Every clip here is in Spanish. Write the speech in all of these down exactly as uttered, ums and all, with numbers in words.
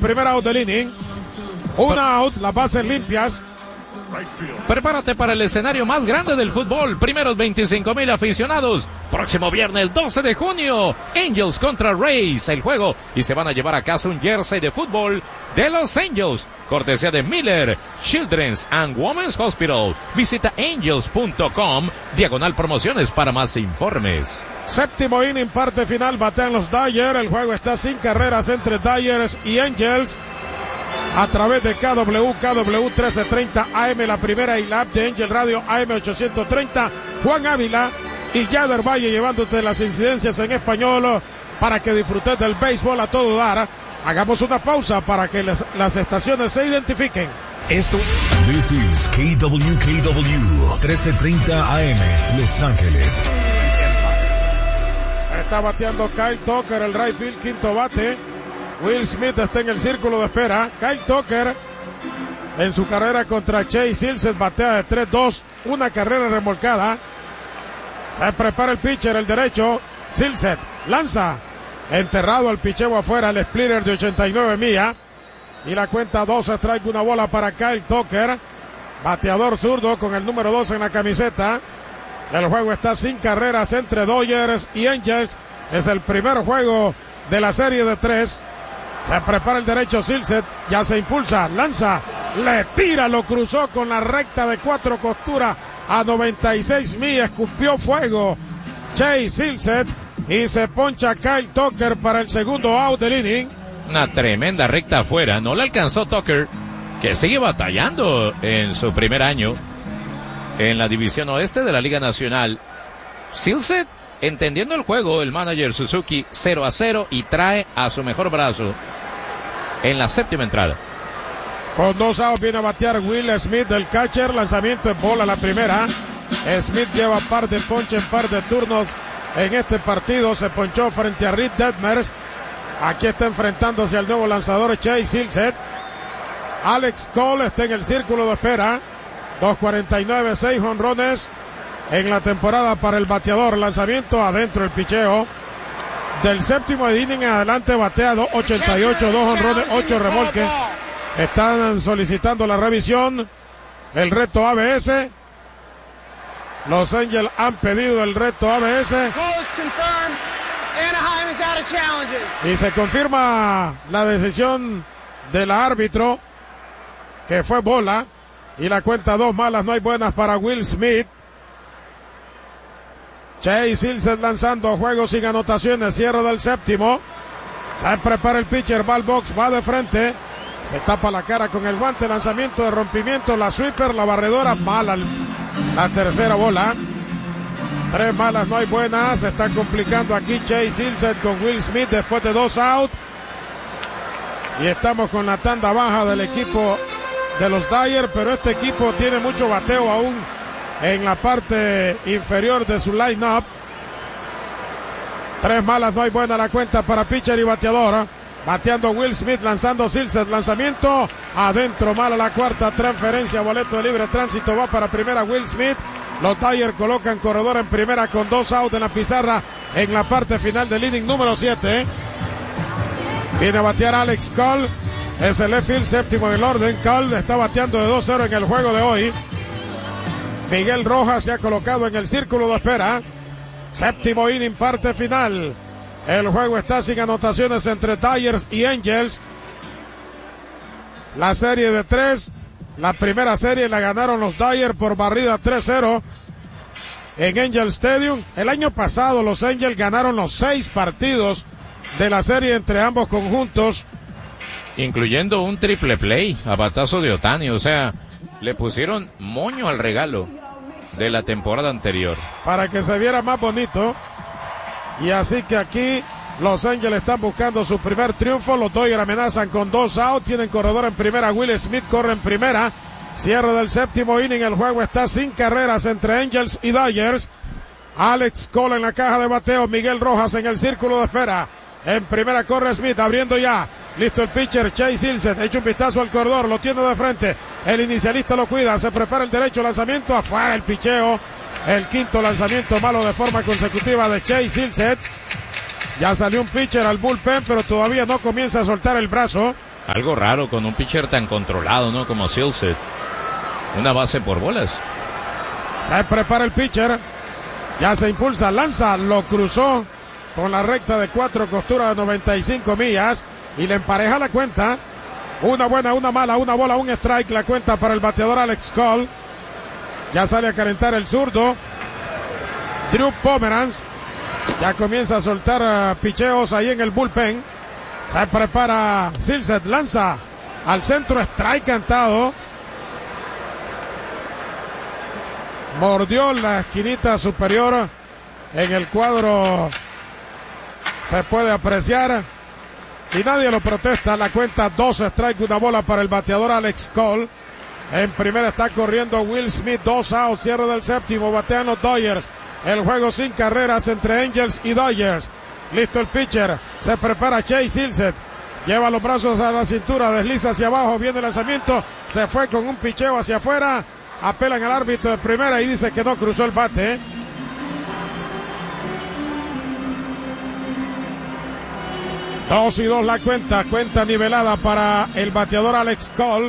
primer out del inning. Una out, las bases limpias. Prepárate para el escenario más grande del fútbol. Primeros veinticinco mil aficionados. Próximo viernes doce de junio. Angels contra Rays. El juego. Y se van a llevar a casa un jersey de fútbol de los Angels. Cortesía de Miller Children's and Women's Hospital. Visita angels punto com. Diagonal promociones para más informes. Séptimo inning, parte final. Batean los Dodgers. El juego está sin carreras entre Dodgers y Angels. A través de K W, K W trece treinta A M, la primera y la app de Angel Radio A M ochocientos treinta. Juan Ávila y Yader Valle llevándote las incidencias en español para que disfrutes del béisbol a todo dar. Hagamos una pausa para que las, las estaciones se identifiquen. Esto. This is K W K W trece treinta A M, Los Ángeles. Está bateando Kyle Tucker, el right field, quinto bate. Will Smith está en el círculo de espera. Kyle Tucker en su carrera contra Chase Silseth batea de tres dos, una carrera remolcada. Se prepara el pitcher, el derecho. Silseth lanza, enterrado el picheo afuera, el splitter de ochenta y nueve millas. Y la cuenta dos, strike, una bola para Kyle Tucker, bateador zurdo con el número dos en la camiseta. El juego está sin carreras entre Dodgers y Angels. Es el primer juego de la serie de tres. Se prepara el derecho Silseth, ya se impulsa, lanza, le tira, lo cruzó con la recta de cuatro costuras a noventa y seis millas, escupió fuego Chase Silseth y se poncha Kyle Tucker para el segundo out del inning. Una tremenda recta afuera, no le alcanzó Tucker, que sigue batallando en su primer año en la división oeste de la Liga Nacional. Silseth, entendiendo el juego, el manager Suzuki, cero a cero y trae a su mejor brazo en la séptima entrada. Con dos outs viene a batear Will Smith, el catcher. Lanzamiento de bola la primera. Smith lleva par de ponches, par de turnos en este partido. Se ponchó frente a Reed Detmers. Aquí está enfrentándose al nuevo lanzador Chase Silseth. Alex Cole está en el círculo de espera. dos cuarenta y nueve, seis jonrones en la temporada para el bateador. Lanzamiento adentro, el picheo. Del séptimo inning en adelante batea dos ochenta y ocho, dos jonrones, ocho remolques. Están solicitando la revisión. El reto A B S. Los Angels han pedido el reto A B S. Y se confirma la decisión del árbitro, que fue bola. Y la cuenta dos malas, no hay buenas para Will Smith. Chase Silseth lanzando a juego sin anotaciones, cierre del séptimo. Se prepara el pitcher, va al box, va de frente. Se tapa la cara con el guante, lanzamiento de rompimiento, la sweeper, la barredora, mala la tercera bola. Tres malas, no hay buenas. Se está complicando aquí Chase Silseth con Will Smith después de dos out. Y estamos con la tanda baja del equipo de los Dodgers, pero este equipo tiene mucho bateo aún en la parte inferior de su line-up. Tres malas, no hay buena la cuenta para pitcher y bateador. Bateando Will Smith, lanzando Silseth, lanzamiento adentro, mala la cuarta, transferencia, boleto de libre tránsito, va para primera Will Smith. Los Dodgers colocan corredor en primera con dos outs en la pizarra en la parte final del inning número siete. Viene a batear Alex Cole, es el left field, séptimo en el orden. Cole está bateando de dos cero en el juego de hoy. Miguel Rojas se ha colocado en el círculo de espera. Séptimo inning, parte final. El juego está sin anotaciones entre Dodgers y Angels. La serie de tres. La primera serie la ganaron los Dodgers por barrida tres cero en Angel Stadium. El año pasado los Angels ganaron los seis partidos de la serie entre ambos conjuntos, incluyendo un triple play a batazo de Ohtani. O sea, le pusieron moño al regalo de la temporada anterior para que se viera más bonito. Y así que aquí los Angels están buscando su primer triunfo. Los Dodgers amenazan con dos outs. Tienen corredor en primera. Will Smith corre en primera. Cierre del séptimo inning. El juego está sin carreras entre Angels y Dodgers. Alex Cole en la caja de bateo. Miguel Rojas en el círculo de espera. En primera corre Smith, abriendo ya. Listo el pitcher, Chase Silseth. Echa un vistazo al corredor, lo tiene de frente. El inicialista lo cuida. Se prepara el derecho, lanzamiento afuera, el picheo. El quinto lanzamiento malo de forma consecutiva de Chase Silseth. Ya salió un pitcher al bullpen, pero todavía no comienza a soltar el brazo. Algo raro con un pitcher tan controlado, ¿no? Como Silseth. Una base por bolas. Se prepara el pitcher. Ya se impulsa, lanza, lo cruzó con la recta de cuatro costuras de noventa y cinco millas. Y le empareja la cuenta. Una buena, una mala, una bola, un strike. La cuenta para el bateador Alex Cole. Ya sale a calentar el zurdo Drew Pomeranz. Ya comienza a soltar uh, picheos ahí en el bullpen. Se prepara Silseth, lanza al centro, strike cantado. Mordió la esquinita superior. En el cuadro se puede apreciar y nadie lo protesta. La cuenta dos strike, una bola para el bateador Alex Cole. En primera está corriendo Will Smith, dos outs, cierre del séptimo, batean los Dodgers. El juego sin carreras entre Angels y Dodgers. Listo el pitcher, se prepara Chase Silseth. Lleva los brazos a la cintura, desliza hacia abajo, viene el lanzamiento, se fue con un picheo hacia afuera. Apelan al árbitro de primera y dice que no cruzó el bate. Dos y dos la cuenta, cuenta nivelada para el bateador Alex Cole.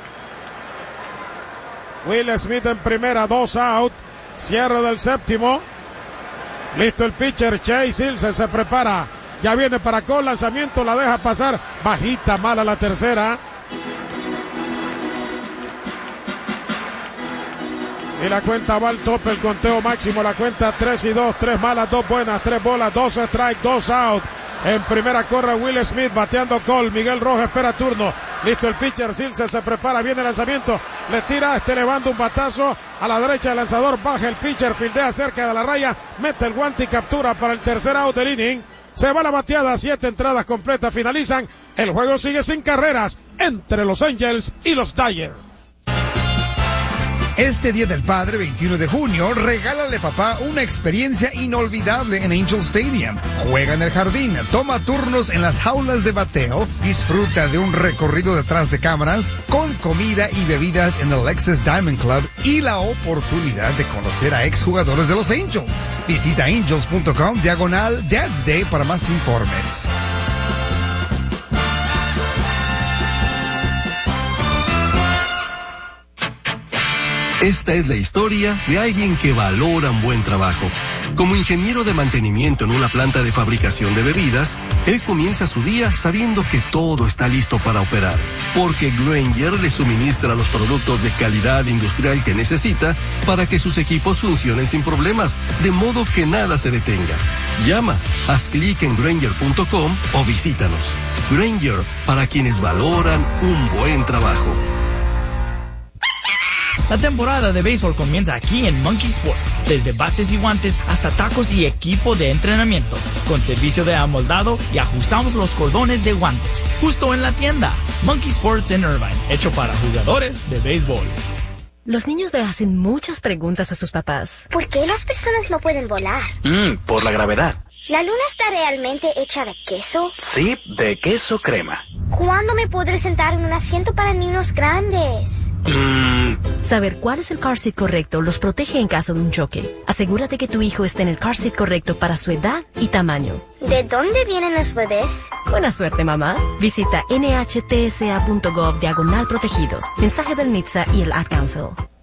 Will Smith en primera, dos out, cierre del séptimo. Listo el pitcher, Chase Silseth se prepara, ya viene para Cole, lanzamiento, la deja pasar, bajita, mala la tercera. Y la cuenta va al tope, el conteo máximo, la cuenta tres y dos, tres malas, dos buenas, tres bolas, dos strike, dos out. En primera corre Will Smith, bateando Cole, Miguel Rojo espera turno. Listo el pitcher, Silseth se prepara, viene el lanzamiento, le tira, este levanta un batazo a la derecha del lanzador, baja el pitcher, fildea cerca de la raya, mete el guante y captura para el tercer out del inning. Se va la bateada, siete entradas completas finalizan, el juego sigue sin carreras entre los Angels y los Dodgers. Este Día del Padre, veintiuno de junio, regálale papá una experiencia inolvidable en Angel Stadium. Juega en el jardín, toma turnos en las jaulas de bateo, disfruta de un recorrido detrás de cámaras, con comida y bebidas en el Lexus Diamond Club y la oportunidad de conocer a exjugadores de los Angels. Visita angels punto com diagonal Dad's Day para más informes. Esta es la historia de alguien que valora un buen trabajo. Como ingeniero de mantenimiento en una planta de fabricación de bebidas, él comienza su día sabiendo que todo está listo para operar, porque Grainger le suministra los productos de calidad industrial que necesita para que sus equipos funcionen sin problemas, de modo que nada se detenga. Llama, haz clic en Grainger punto com o visítanos. Grainger, para quienes valoran un buen trabajo. La temporada de béisbol comienza aquí en Monkey Sports. Desde bates y guantes hasta tacos y equipo de entrenamiento. Con servicio de amoldado y ajustamos los cordones de guantes. Justo en la tienda. Monkey Sports en Irvine. Hecho para jugadores de béisbol. Los niños le hacen muchas preguntas a sus papás. ¿Por qué las personas no pueden volar? Mm, por la gravedad. ¿La luna está realmente hecha de queso? Sí, de queso crema. ¿Cuándo me podré sentar en un asiento para niños grandes? Mm. Saber cuál es el car seat correcto los protege en caso de un choque. Asegúrate que tu hijo esté en el car seat correcto para su edad y tamaño. ¿De dónde vienen los bebés? Buena suerte, mamá. Visita N H T S A punto gov diagonal protegidos. Mensaje del N H T S A y el Ad Council.